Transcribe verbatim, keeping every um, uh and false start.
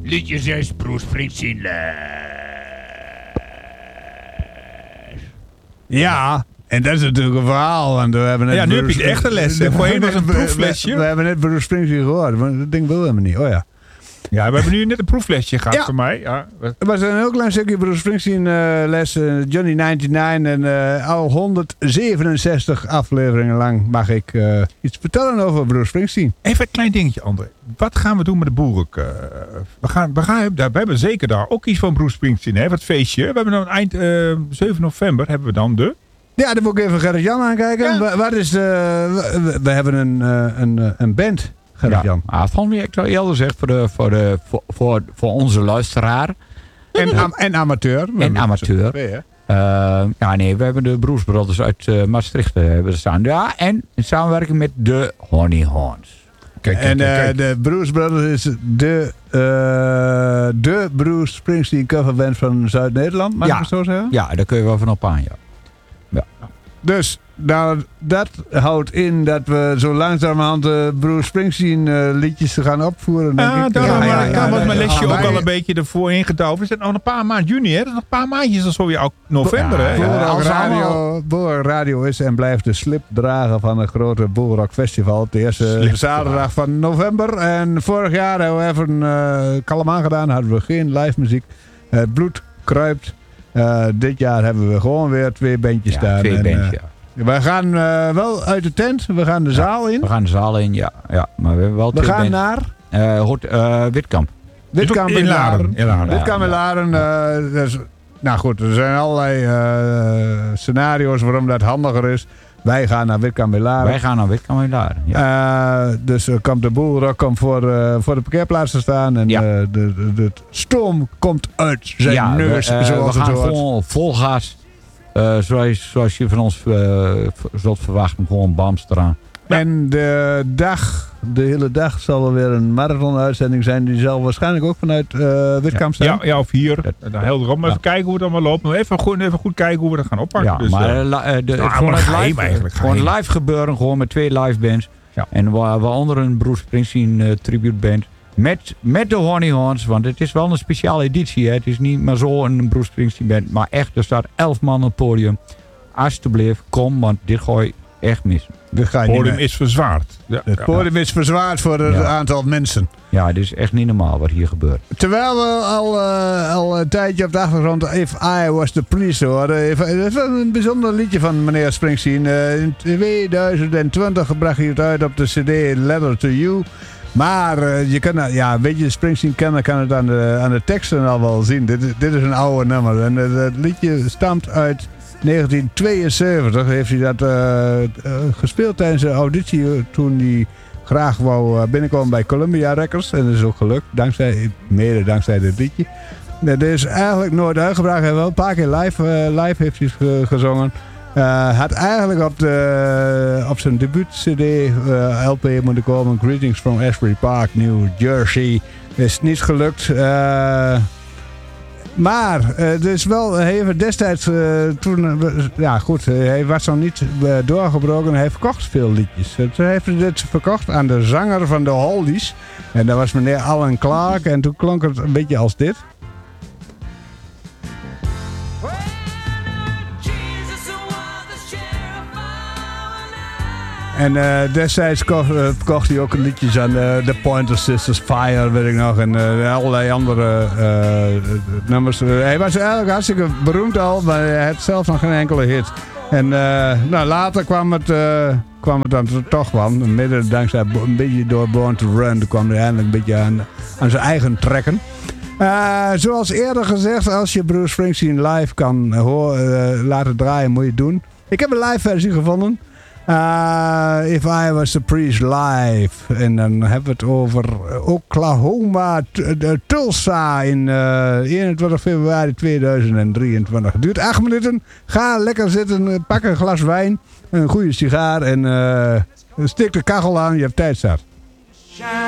Liedje zes, Bruce Springsteen. Ja, en dat is natuurlijk een verhaal. Want we hebben net Ja, nu Bruce, heb je de echte les. Voorheen was een proeflesje. We, we, we hebben net Bruce Springsteen gehoord, maar dat ding wil helemaal niet. Oh ja. Ja, we hebben nu net een proeflesje gehad Ja. voor mij. Ja. Er was een heel klein stukje Bruce Springsteen uh, les, uh, Johnny negenennegentig. En uh, al honderdzevenenzestig afleveringen lang mag ik uh, iets vertellen over Bruce Springsteen. Even een klein dingetje, André. Wat gaan we doen met de boerk? Uh, we, gaan, we, gaan, we hebben zeker daar ook iets van Bruce Springsteen. Hè? Wat feestje. We hebben dan eind uh, zeven november hebben we dan de... Ja, dan moet ik even Gerrit-Jan aankijken. Ja. Wa- Wat is de... We, we hebben een, uh, een, een band, Gerrit-Jan. Ja, van wie ik zou eerder zeg voor, de, voor, de, voor, voor, voor onze luisteraar. En, am- en amateur. We En hebben amateur. z'n tweeën. Uh, ja, nee, we hebben de Bruce Brothers uit uh, Maastricht uh, hebben staan. Ja, en in samenwerking met de Honey Horns. Kijk, kijk, En kijk, uh, kijk. de Bruce Brothers is de, uh, de Bruce Springsteen coverband van Zuid-Nederland, mag Ja. ik het zo zeggen? Ja, daar kun je wel van op aan, ja. Dus nou, dat houdt in dat we zo langzamerhand uh, Bruce Springsteen uh, liedjes gaan opvoeren. Denk Ah, ik. daarom, Ja, ja, ja, ja, was ja, mijn ja. lesje ook Wij- al een beetje ervoor ingedouwd. We zitten nog een paar maanden juni, hè? Dat is nog een paar maandjes, dan zo weer ook november, hè? Boerak Ja, als Radio, Boerak Radio is en blijft de slipdrager van het grote Boerak Festival. Het eerste Slipdrager. zaterdag van november. En vorig jaar hebben we even uh, kalm aangedaan. Hadden we geen live muziek. Het bloed kruipt. Uh, dit jaar hebben we gewoon weer twee bandjes Ja, staan. twee En, bands, uh, ja. We gaan uh, wel uit de tent. We gaan de zaal in. We gaan de zaal in, ja. ja maar we hebben wel We twee gaan bands. naar Uh, Hort, uh, Witkamp. Witkamp in Laren. In Laren. Witkamp in Laren. Uh, dus, nou goed, er zijn allerlei uh, scenario's waarom dat handiger is. Wij gaan naar Witkamp in Laren. Wij gaan naar Witkamp in Laren. Ja. Uh, dus uh, komt de boel komt voor, uh, voor de parkeerplaats te staan. En Ja. uh, de, de, de stoom komt uit zijn ja, neus. we, uh, zoals we het gaan hoort. vol, vol gas. Uh, zoals, zoals je van ons uh, v- zult verwachten. Gewoon bams eraan. En de dag, de hele dag zal er weer een marathon-uitzending zijn. Die zal waarschijnlijk ook vanuit uh, Witkamp staan. Ja, ja, of hier. Dan helder op. Maar even kijken hoe het allemaal loopt. Maar even goed, even goed kijken hoe we dat gaan oppakken. Ja, dus, maar uh, uh, la- uh, de, nou, gewoon maar het geheim live, eigenlijk, gewoon geheim. live gebeuren. Gewoon met twee live bands. Ja. En wa- waaronder een Bruce Springsteen uh, tribute band. Met, met de Honey Horns. Want het is wel een speciale editie. Hè. Het is niet maar zo een Bruce Springsteen band. Maar echt, er staat elf man op het podium. Alsjeblieft, kom. Want dit gooi je echt mis. Dit ga je het niet podium meer. is verzwaard. Ja, Het ja. podium is verzwaard voor het Ja. aantal mensen. Ja, dit is echt niet normaal wat hier gebeurt. Terwijl we al, uh, al een tijdje op de achtergrond If I Was The Priest horen. Even, even een bijzonder liedje van meneer Springsteen. Uh, in tweeduizend twintig bracht hij het uit op de cd Letter To You. Maar uh, je kan, uh, ja, weet je, Springsteen kennen kan het aan de, aan de teksten al wel zien. Dit, is- dit is een oude nummer. En uh, het liedje stamt uit negentien tweeënzeventig. Heeft hij dat uh, uh, gespeeld tijdens een auditie uh, toen hij graag wou uh, binnenkomen bij Columbia Records. En dat is ook gelukt, dankzij, mede dankzij dit liedje. Dat is eigenlijk nooit uitgebracht. Hij heeft wel een paar keer live, uh, live heeft hij ge- gezongen. Uh, had eigenlijk op, de, op zijn debuut-cd uh, L P moeten komen. Greetings from Asbury Park, New Jersey. Is niet gelukt. Uh, maar uh, het is wel, hij heeft destijds uh, toen, uh, ja goed, uh, hij was nog niet uh, doorgebroken. Hij verkocht veel liedjes. Uh, toen heeft hij dit verkocht aan de zanger van de Hollies. En dat was meneer Alan Clark. En toen klonk het een beetje als dit. En uh, destijds kocht, uh, kocht hij ook liedjes aan de uh, Pointer Sisters, Fire, weet ik nog. En uh, allerlei andere uh, nummers. Uh, hij was eigenlijk hartstikke beroemd al, maar hij had zelf nog geen enkele hit. En uh, nou, later kwam het, uh, kwam het dan toch van. Midden dankzij een beetje door Born to Run. Toen kwam hij eindelijk een beetje aan, aan zijn eigen trekken. Uh, zoals eerder gezegd, als je Bruce Springsteen live kan horen, uh, laten draaien, moet je het doen. Ik heb een live versie gevonden. Uh, If I Was The Priest live. En dan hebben we het over Oklahoma, t- de Tulsa in uh, eenentwintig februari tweeduizend drieëntwintig. Het duurt acht minuten. Ga lekker zitten, pak een glas wijn, een goede sigaar en uh, steek de kachel aan. Je hebt tijd zat.